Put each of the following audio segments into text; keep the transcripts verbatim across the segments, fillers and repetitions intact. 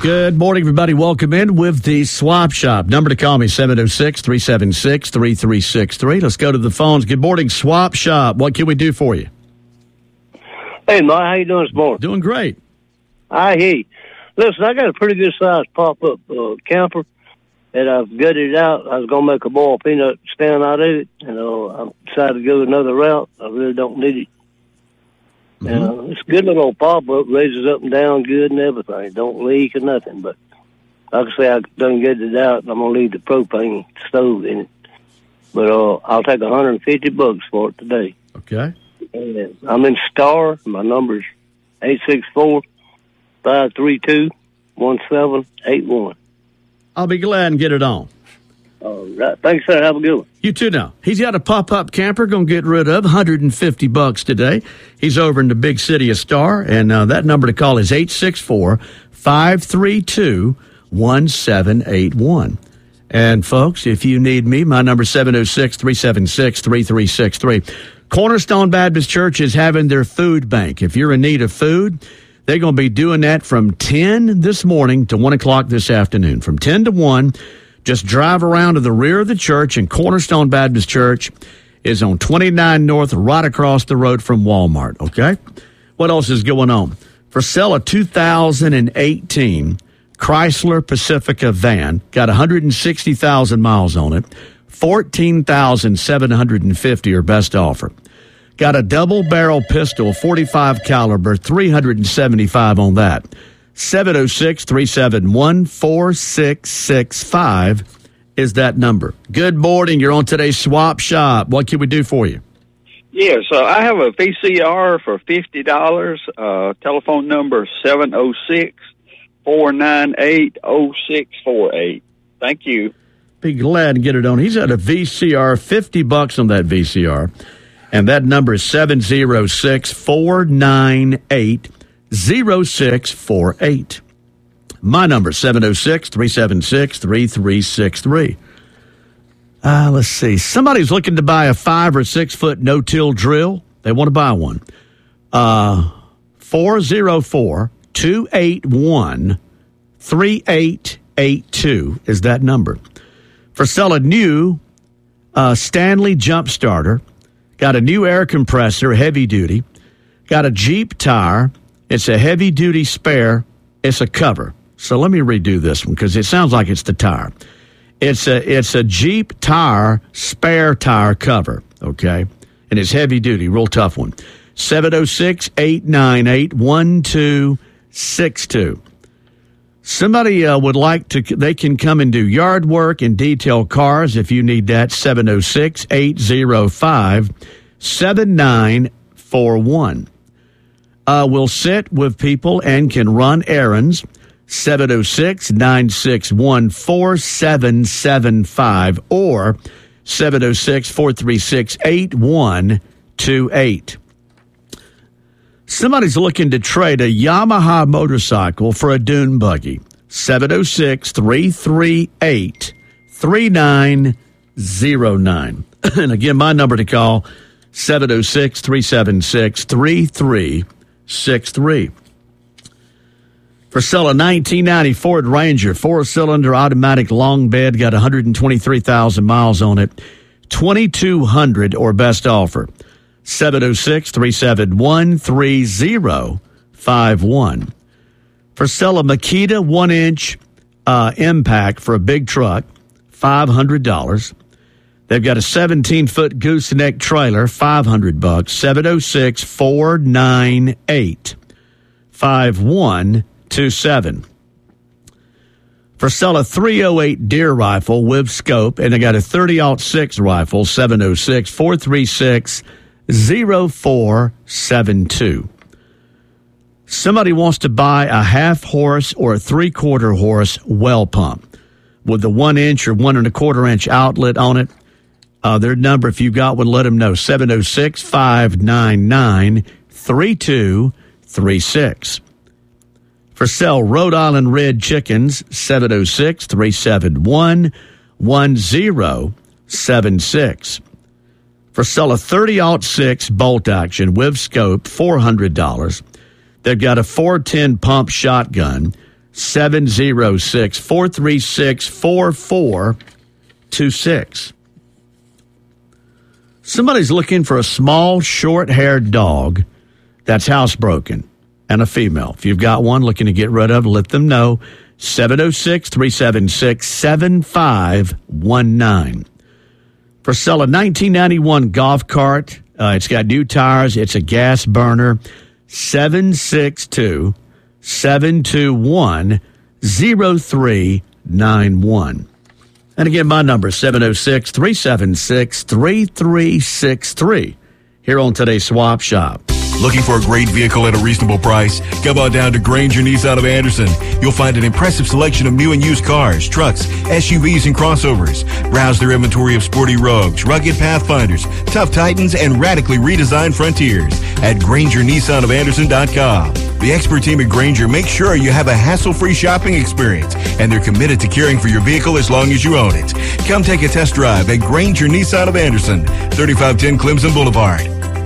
Good morning, everybody. Welcome in with the Swap Shop. Number to call me, seven oh six, three seven six, three three six three. Let's go to the phones. Good morning, Swap Shop. What can we do for you? Hey, Mike, how you doing this morning? Doing great. I hear you. Listen, I got a pretty good sized pop-up uh, camper that I've gutted out. I was going to make a boiled peanut stand out of it, and uh, I decided to go another route. I really don't need it. Mm-hmm. Uh, it's a good little old pop-up, raises up and down good and everything. Don't leak or nothing, but like I say, I done gutted it out, and I'm going to leave the propane stove in it. But uh, I'll take one hundred fifty bucks for it today. Okay. And I'm in Star. My number's eight six four, five three two, one seven eight one. I'll be glad and get it on. All right. Thanks, sir. Have a good one. You too now. He's got a pop-up camper going to get rid of, one hundred fifty bucks today. He's over in the big city of Star, and uh, that number to call is eight six four, five three two, one seven eight one. And, folks, if you need me, my number is seven oh six, three seven six, three three six three. Cornerstone Baptist Church is having their food bank. If you're in need of food, they're going to be doing that from ten this morning to one o'clock this afternoon. From ten to one, just drive around to the rear of the church, and Cornerstone Baptist Church is on twenty-nine North, right across the road from Walmart, okay? What else is going on? For sale, a two thousand eighteen Chrysler Pacifica van, got one hundred sixty thousand miles on it, fourteen thousand seven hundred fifty dollars, or best offer. Got a double-barrel pistol, forty-five caliber, three hundred seventy-five dollars on that. seven oh six, three seven one, four six six five is that number. Good morning. You're on today's Swap Shop. What can we do for you? Yes, uh, I have a V C R for fifty dollars. Uh, telephone number seven oh six, four nine eight, oh six four eight. Thank you. Be glad to get it on. He's at a V C R, fifty bucks on that V C R. And that number is seven oh six, four nine eight, oh six four eight. My number is seven oh six, three seven six, three three six three. Uh, let's see. Somebody's looking to buy a five or six foot no-till drill. They want to buy one. Uh, four oh four, two eight one, three eight eight two is that number. For sale, a new uh, Stanley jump starter. Got a new air compressor, heavy duty. Got a Jeep tire. It's a heavy duty spare. It's a cover. So let me redo this one because it sounds like it's the tire. It's a it's a Jeep tire spare tire cover, okay? And it's heavy duty, real tough one. seven oh six, eight nine eight, one two six two. Somebody uh, would like to, they can come and do yard work and detail cars if you need that. seven oh six, eight oh five, seven nine four one. Uh, we'll sit with people and can run errands. seven oh six, nine six one, four seven seven five or seven oh six, four three six, eight one two eight. Somebody's looking to trade a Yamaha motorcycle for a dune buggy. seven oh six, three three eight, three nine oh nine. And again, my number to call, seven oh six, three seven six, three three six three. For sale, a nineteen ninety Ford Ranger, four-cylinder automatic long bed, got one hundred twenty-three thousand miles on it, twenty-two hundred dollars or best offer. seven oh six, three seven one, three oh five one. For sale, a Makita one-inch uh, impact for a big truck, five hundred dollars. They've got a seventeen-foot gooseneck trailer, five hundred bucks. seven oh six, four nine eight, five one two seven. For sale, a three oh eight Deer rifle with scope, and they got a thirty aught six rifle, seven oh six, four three six, oh four seven two. Somebody wants to buy a half horse or a three-quarter horse well pump with the one-inch or one and a quarter inch outlet on it. Uh, their number, if you got one, let them know, seven oh six, five nine nine, three two three six. For sale, Rhode Island Red chickens, seven oh six, three seven one, one oh seven six. For sale, a thirty aught six bolt action with scope, four hundred dollars. They've got a four ten pump shotgun, seven oh six, four three six, four four two six. Somebody's looking for a small, short-haired dog that's housebroken and a female. If you've got one looking to get rid of, let them know. seven oh six, three seven six, seven five one nine. For sale, a nineteen ninety-one golf cart. Uh, it's got new tires. It's a gas burner. seven six two, seven two one, zero three nine one. And again, my number is seven oh six, three seven six, three three six three. Here on today's Swap Shop. Looking for a great vehicle at a reasonable price? Come on down to Granger Nissan of Anderson. You'll find an impressive selection of new and used cars, trucks, S U Vs, and crossovers. Browse their inventory of sporty Rogues, rugged Pathfinders, tough Titans, and radically redesigned Frontiers at Granger Nissan of Anderson dot com. The expert team at Granger makes sure you have a hassle-free shopping experience, and they're committed to caring for your vehicle as long as you own it. Come take a test drive at Granger Nissan of Anderson, thirty-five ten Clemson Boulevard.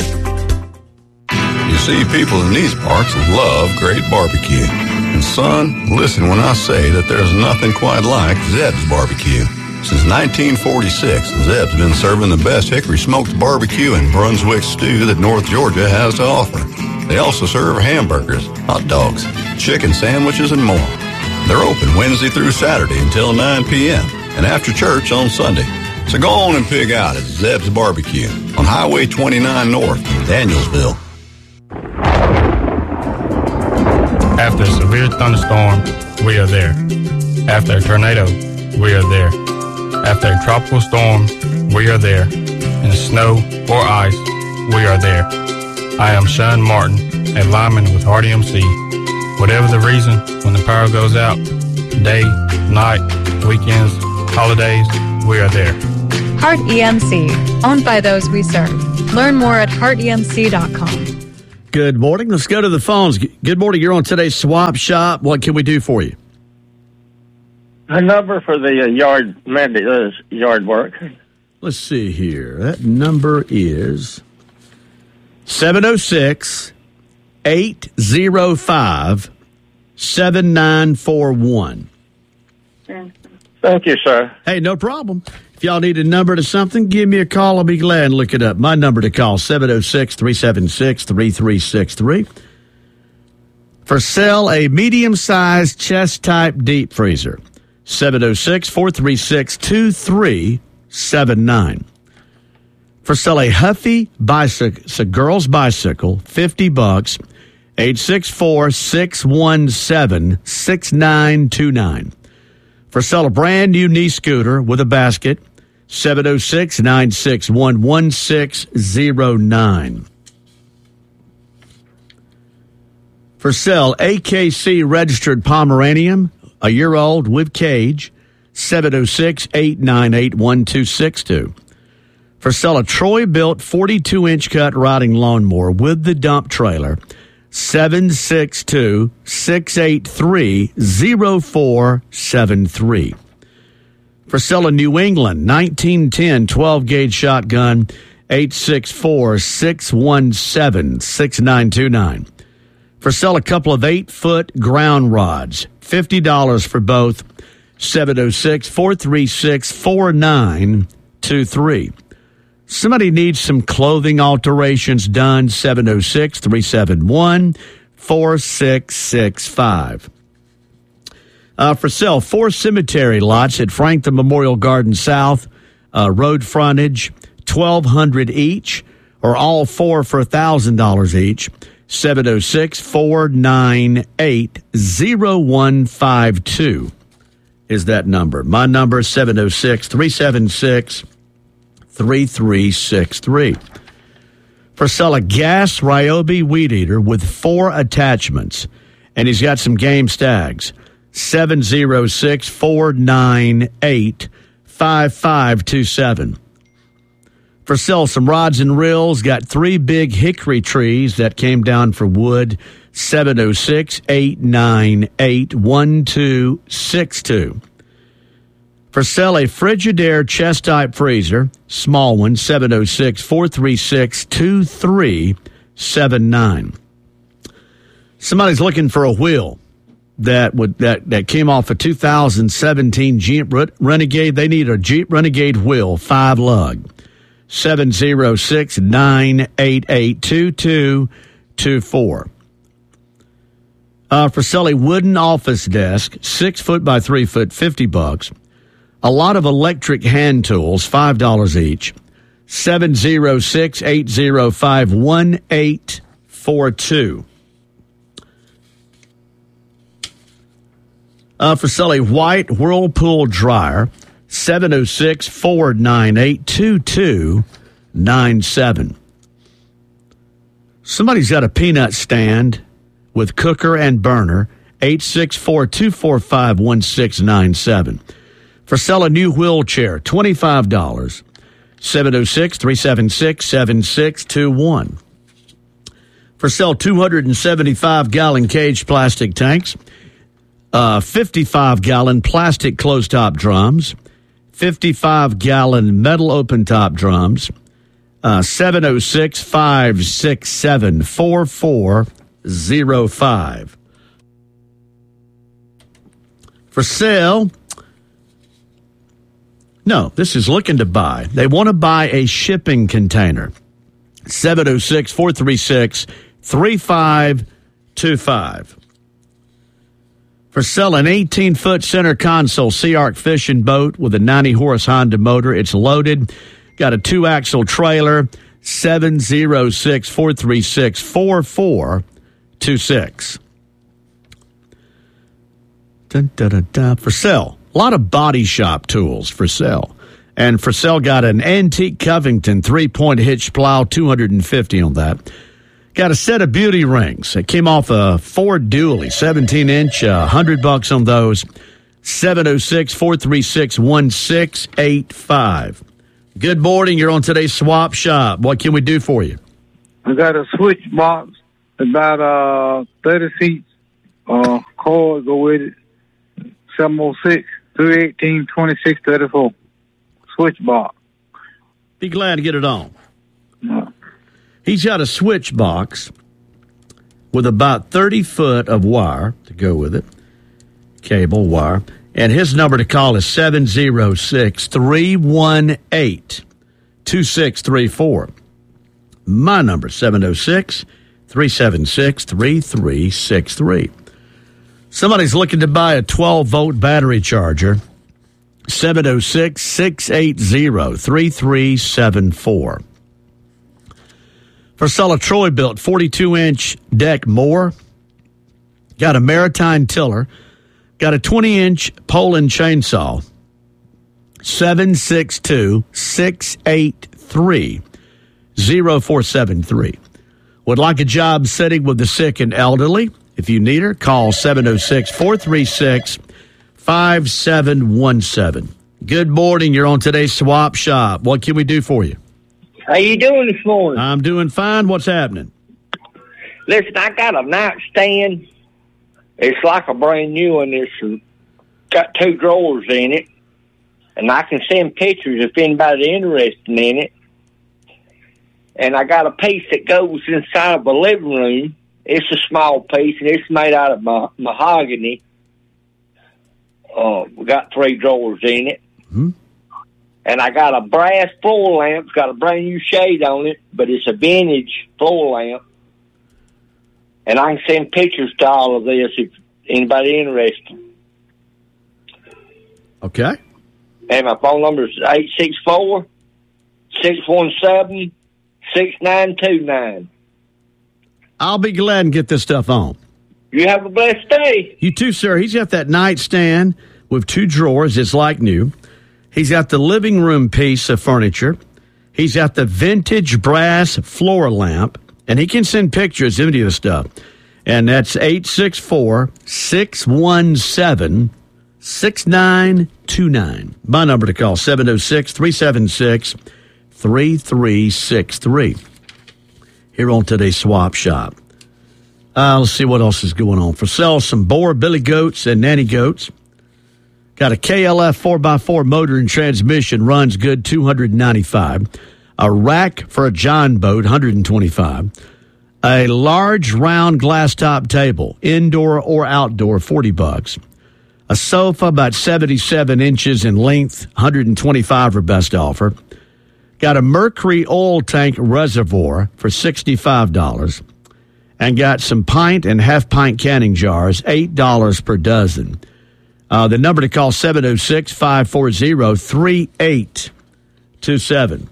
You see, people in these parts love great barbecue. And son, listen when I say that there's nothing quite like Zeb's Barbecue. Since nineteen forty-six, Zeb's been serving the best hickory smoked barbecue and Brunswick stew that North Georgia has to offer. They also serve hamburgers, hot dogs, chicken sandwiches, and more. They're open Wednesday through Saturday until nine p.m. and after church on Sunday. So go on and pig out at Zeb's Barbecue on Highway twenty-nine North in Danielsville. After a severe thunderstorm, we are there. After a tornado, we are there. After a tropical storm, we are there. In snow or ice, we are there. I am Sean Martin, a lineman with Hart E M C. Whatever the reason, when the power goes out, day, night, weekends, holidays, we are there. Hart E M C, owned by those we serve. Learn more at hart e m c dot com. Good morning. Let's go to the phones. Good morning. You're on today's Swap Shop. What can we do for you? A number for the uh, yard uh, yard work. Let's see here. That number is seven oh six, eight oh five, seven nine four one. Thank you, sir. Hey, no problem. If y'all need a number to something, give me a call. I'll be glad to look it up. My number to call, seven oh six, three seven six, three three six three. For sale, a medium-sized chest-type deep freezer, seven oh six, four three six, two three seven nine. For sale, a Huffy bicycle, it's a girl's bicycle, fifty bucks, eight six four, six one seven, six nine two nine. For sale, a brand new knee scooter with a basket, seven oh six, nine six one, one six oh nine. For sale, A K C registered Pomeranian, a year old with cage, seven oh six, eight nine eight, one two six two. For sale, a Troy-built forty-two inch cut riding lawnmower with the dump trailer, seven six two, six eight three, oh four seven three. For sale in New England, nineteen ten twelve gauge shotgun, eight six four, six one seven, six nine two nine. For sale, a couple of eight-foot ground rods, fifty dollars for both, seven oh six, four three six, four nine two three. Somebody needs some clothing alterations done, seven oh six, three seven one, four six six five. Uh, for sale, four cemetery lots at Frankton Memorial Garden South, uh, road frontage, twelve hundred dollars each, or all four for one thousand dollars each, seven oh six, four nine eight, oh one five two is that number. My number is seven oh six, three seven six, three three six three. For sale, a gas Ryobi weed eater with four attachments, and he's got some game stags, seven oh six, four nine eight, five five two seven. For sale, some rods and reels, got three big hickory trees that came down for wood, seven oh six, eight nine eight, one two six two. For sale, a Frigidaire chest-type freezer, small one, seven oh six, four three six, two three seven nine. Somebody's looking for a wheel. that would that, that came off a two thousand seventeen Jeep Renegade. They need a Jeep Renegade wheel, five lug. seven oh six, nine eight eight, two two two four. Uh, for selling wooden office desk, six foot by three foot, fifty bucks. A lot of electric hand tools, five dollars each. seven oh six, eight oh five, one eight four two. Uh, for selling white Whirlpool dryer, seven oh six, four nine eight, two two nine seven. Somebody's got a peanut stand with cooker and burner, eight six four, two four five, one six nine seven. For sell a new wheelchair, twenty-five dollars, seven oh six, three seven six, seven six two one. For sell two hundred seventy-five gallon cage plastic tanks, uh, fifty-five gallon plastic closed-top drums, fifty-five gallon metal open-top drums, uh, seven oh six, five six seven, four four zero five. For sale, no, this is looking to buy. They want to buy a shipping container. seven oh six, four three six, three five two five. For sale, an eighteen-foot center console Sea Arc fishing boat with a ninety horse Honda motor. It's loaded. Got a two-axle trailer. seven oh six, four three six, four four two six. Dun, dun, dun, dun. For sale, a lot of body shop tools for sale. And for sale, got an antique Covington three-point hitch plow, two hundred fifty on that. Got a set of beauty rings. It came off a Ford Dually, seventeen inch, uh, one hundred bucks on those. seven oh six, four three six, one six eight five. Good morning. You're on today's Swap Shop. What can we do for you? I got a switch box, about uh, thirty feet. Uh, cord go with it. seven oh six, three eighteen, twenty-six thirty-four. Switch box. Be glad to get it on. Yeah. He's got a switch box with about thirty foot of wire to go with it. Cable, wire. And his number to call is seven oh six, three one eight, two six three four. My number, seven oh six, three seven six, three three six three. Somebody's looking to buy a twelve-volt battery charger. seven oh six, six eight zero, three three seven four. For sale, a Troy-built forty-two inch deck mower. Got a Maritime tiller. Got a twenty inch Poland chainsaw. seven six two, six eight three, zero four seven three. Would like a job sitting with the sick and elderly? If you need her, call seven oh six, four three six, five seven one seven. Good morning. You're on today's Swap Shop. What can we do for you? How you doing this morning? I'm doing fine. What's happening? Listen, I got a nightstand. It's like a brand new one. It's got two drawers in it. And I can send pictures if anybody's interested in it. And I got a piece that goes inside of a living room. It's a small piece, and it's made out of ma- mahogany. Uh, we got three drawers in it. Mm-hmm. And I got a brass floor lamp. It's got a brand new shade on it, but it's a vintage floor lamp. And I can send pictures to all of this if anybody interested. Okay. And my phone number is eight six four, six one seven, six nine two nine. I'll be glad and get this stuff on. You have a blessed day. You too, sir. He's got that nightstand with two drawers. It's like new. He's got the living room piece of furniture. He's got the vintage brass floor lamp. And he can send pictures of any of the stuff. And that's eight six four, six one seven, six nine two nine. My number to call, seven oh six, three seven six, three three six three. Here on today's Swap Shop. Uh, let's see what else is going on. For sale, some Boer billy goats and nanny goats. Got a K L F four by four motor and transmission, runs good, two hundred ninety-five dollars. A rack for a John boat, one hundred twenty-five dollars. A large round glass top table, indoor or outdoor, forty bucks. A sofa about seventy-seven inches in length, one hundred twenty-five for best offer. Got a Mercury oil tank reservoir for sixty-five dollars. And got some pint and half pint canning jars, eight dollars per dozen. Uh, the number to call, seven oh six, five four zero, three eight two seven.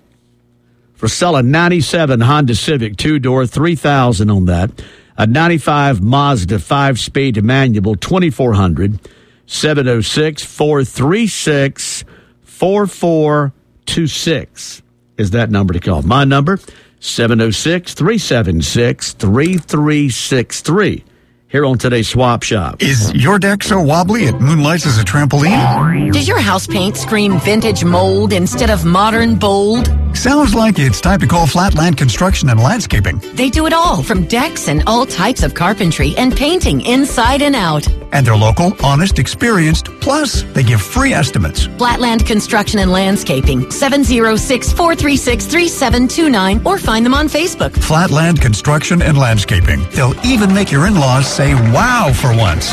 For sale, a ninety-seven Honda Civic two-door, three thousand dollars on that. A ninety-five Mazda five-speed manual, twenty-four hundred dollars. seven oh six, four three six, four four two six is that number to call. My number, seven oh six, three seven six, three three six three. Here on today's Swap Shop. Is your deck so wobbly it moonlights as a trampoline? Does your house paint scream vintage mold instead of modern bold? Sounds like it's time to call Flatland Construction and Landscaping. They do it all, from decks and all types of carpentry and painting inside and out. And they're local, honest, experienced, plus they give free estimates. Flatland Construction and Landscaping, seven oh six, four three six, three seven two nine, or find them on Facebook. Flatland Construction and Landscaping. They'll even make your in-laws say wow for once.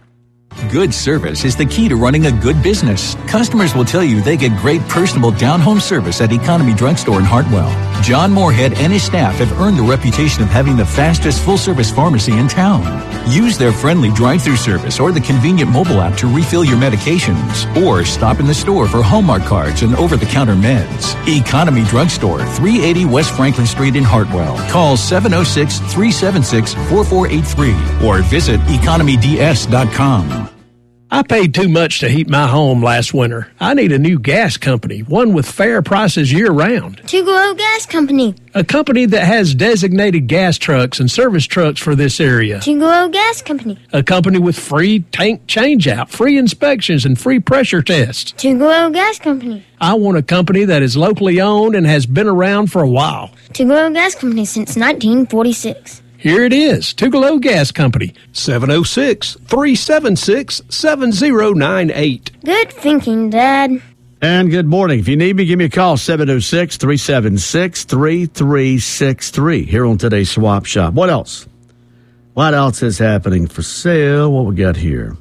Good service is the key to running a good business. Customers will tell you they get great personable down-home service at Economy Drugstore in Hartwell. John Moorhead and his staff have earned the reputation of having the fastest full-service pharmacy in town. Use their friendly drive-thru service or the convenient mobile app to refill your medications. Or stop in the store for Hallmark cards and over-the-counter meds. Economy Drugstore, three eighty West Franklin Street in Hartwell. Call seven oh six, three seven six, four four eight three or visit economy d s dot com. I paid too much to heat my home last winter. I need a new gas company, one with fair prices year-round. Tugolo Gas Company. A company that has designated gas trucks and service trucks for this area. Tugolo Gas Company. A company with free tank change-out, free inspections, and free pressure tests. Tugolo Gas Company. I want a company that is locally owned and has been around for a while. Tugolo Gas Company since nineteen forty-six. Here it is, Tugolo Gas Company, seven oh six, three seven six, seven oh nine eight. Good thinking, Dad. And good morning. If you need me, give me a call, seven oh six, three seven six, three three six three, here on today's Swap Shop. What else? What else is happening for sale? What we got here?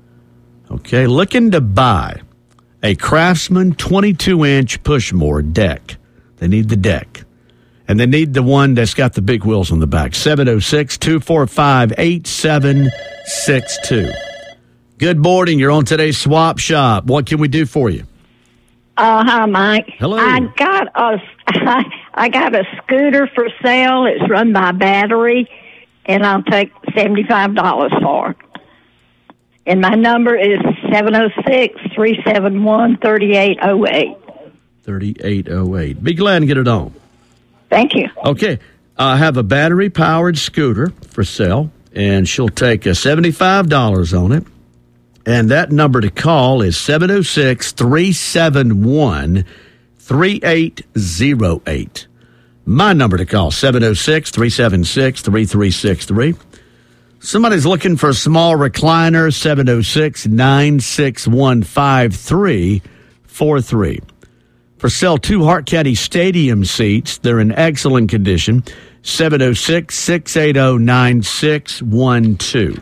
Okay, looking to buy a Craftsman twenty-two inch Pushmore deck. They need the deck. And they need the one that's got the big wheels on the back. seven oh six, two four five, eight seven six two. Good morning. You're on today's Swap Shop. What can we do for you? Uh, hi, Mike. Hello. I got a, I got a scooter for sale. It's run by battery, and I'll take seventy-five dollars for it. And my number is seven oh six, three seven one, three eight oh eight. thirty-eight oh eight. Be glad to get it on. Thank you. Okay. I have a battery-powered scooter for sale, and she'll take uh, seventy-five dollars on it. And that number to call is seven oh six, three seven one, three eight oh eight. My number to call, seven oh six, three seven six, three three six three. Somebody's looking for a small recliner, seven oh six, nine six one, five three four three. For sale, two Hart County Stadium seats. They're in excellent condition. seven oh six, six eight oh, nine six one two.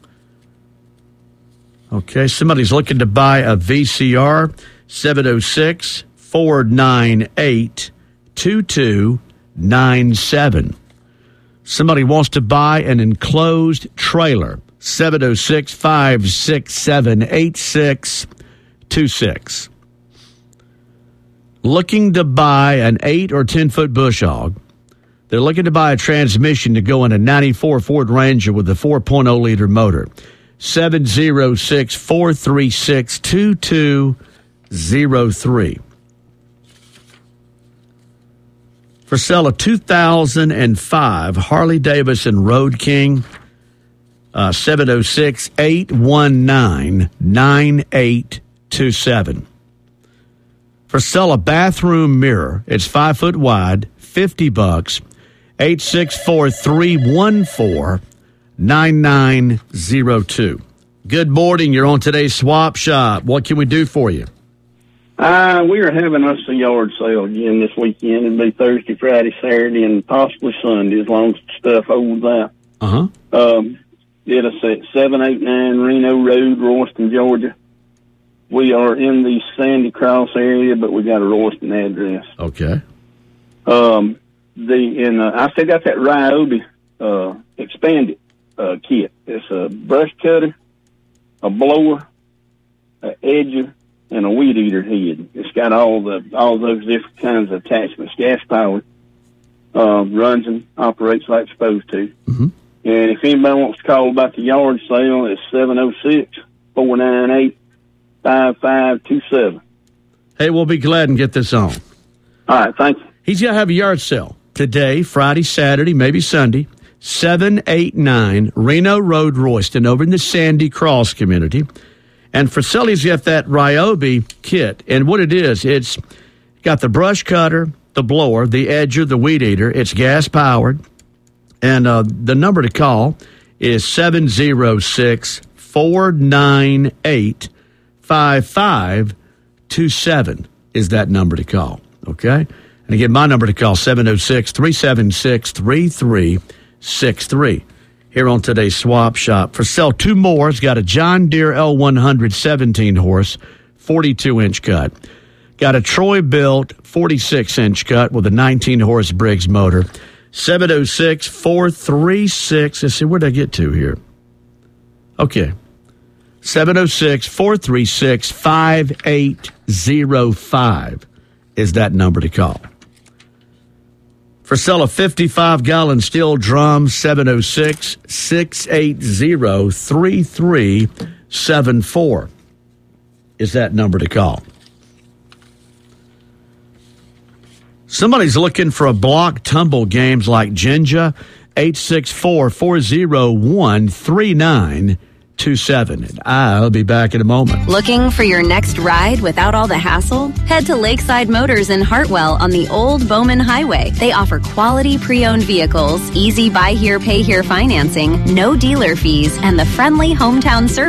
Okay, somebody's looking to buy a V C R. seven oh six, four nine eight, two two nine seven. Somebody wants to buy an enclosed trailer. seven oh six, five six seven, eight six two six. Looking to buy an eight or ten foot bush hog. They're looking to buy a transmission to go in a ninety-four Ford Ranger with a four point oh liter motor. seven oh six, four three six, two two oh three. For sale, a two thousand five Harley-Davidson Road King, uh, seven oh six, eight one nine, nine eight two seven. For sale, a bathroom mirror. It's five foot wide, fifty bucks, eight six four, three one four, nine nine oh two. Good morning. You're on today's Swap Shop. What can we do for you? Uh, we are having us a yard sale again this weekend. It'll be Thursday, Friday, Saturday, and possibly Sunday, as long as the stuff holds out. Uh-huh. Um, get us at seven eighty-nine Reno Road, Royston, Georgia. We are in the Sandy Cross area, but we got a Royston address. Okay. Um, the and uh, I still got that Ryobi uh, expanded uh, kit. It's a brush cutter, a blower, an edger, and a weed eater head. It's got all the all those different kinds of attachments, gas powered, uh, runs and operates like it's supposed to. Mm-hmm. And if anybody wants to call about the yard sale, it's seven oh six, four nine eight, five five two seven. Hey, we'll be glad and get this on. All right, thank you. He's going to have a yard sale today, Friday, Saturday, maybe Sunday, seven eighty-nine Reno Road, Royston, over in the Sandy Cross community. And for sale, he's got that Ryobi kit. And what it is, it's got the brush cutter, the blower, the edger, the weed eater. It's gas-powered. And uh, the number to call is seven oh six, four nine eight, five five two seven is that number to call, okay? And again, my number to call, seven oh six, three seven six, three three six three. Here on today's Swap Shop. For sale, two more. It's got a John Deere L one hundred seventeen horse, forty-two inch cut. Got a Troy-built forty-six inch cut with a nineteen horse Briggs motor. seven oh six, four three six. Let's see, where did I get to here? Okay. seven oh six, four three six, five eight oh five is that number to call. For sale, a fifty-five gallon steel drum, seven oh six, six eight oh, three three seven four is that number to call. Somebody's looking for a block tumble games like Jinja, eight six four, four oh one, three nine two seven. And I'll be back in a moment. Looking for your next ride without all the hassle? Head to Lakeside Motors in Hartwell on the old Bowman Highway. They offer quality pre-owned vehicles, easy buy here, pay here financing, no dealer fees, and the friendly hometown service